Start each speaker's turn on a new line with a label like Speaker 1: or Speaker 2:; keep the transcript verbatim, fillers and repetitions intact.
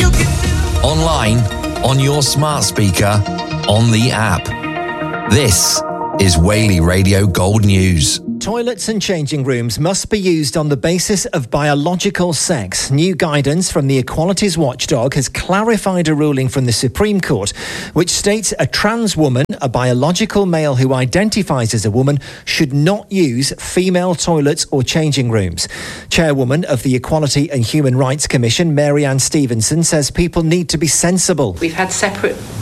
Speaker 1: Online, on your smart speaker, on the app. This is Whaley Radio Gold News.
Speaker 2: Toilets and changing rooms must be used on the basis of biological sex. New guidance from the Equalities Watchdog has clarified a ruling from the Supreme Court which states a trans woman, a biological male who identifies as a woman, should not use female toilets or changing rooms. Chairwoman of the Equality and Human Rights Commission, Mary Ann Stevenson, says people need to be sensible.
Speaker 3: We've had separate